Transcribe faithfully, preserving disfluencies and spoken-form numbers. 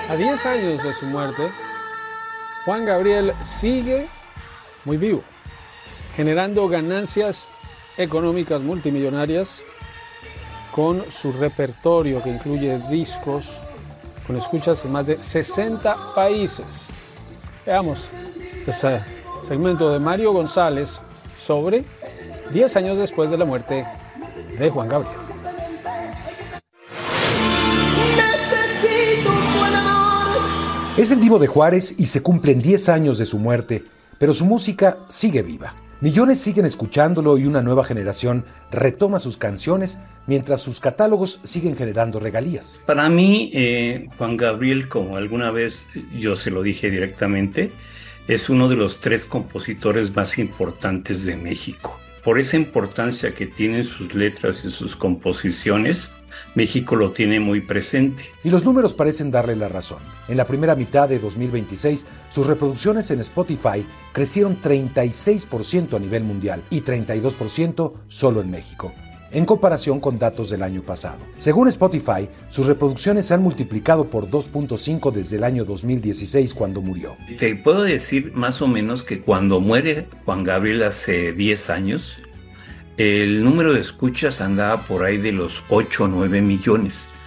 A diez años de su muerte, Juan Gabriel sigue muy vivo, generando ganancias económicas multimillonarias con su repertorio que incluye discos con escuchas en más de sesenta países. Veamos ese segmento de Mario González sobre diez años después de la muerte de Juan Gabriel. Es el Divo de Juárez y se cumplen diez años de su muerte, pero su música sigue viva. Millones siguen escuchándolo y una nueva generación retoma sus canciones mientras sus catálogos siguen generando regalías. Para mí, eh, Juan Gabriel, como alguna vez yo se lo dije directamente, es uno de los tres compositores más importantes de México. Por esa importancia que tienen sus letras y sus composiciones, México lo tiene muy presente. Y los números parecen darle la razón. En la primera mitad de dos mil veintiséis, sus reproducciones en Spotify crecieron treinta y seis por ciento a nivel mundial y treinta y dos por ciento solo en México, en comparación con datos del año pasado. Según Spotify, sus reproducciones se han multiplicado por dos punto cinco desde el año dos mil dieciséis, cuando murió. Te puedo decir más o menos que cuando muere Juan Gabriel hace diez años, el número de escuchas andaba por ahí de los ocho o nueve millones.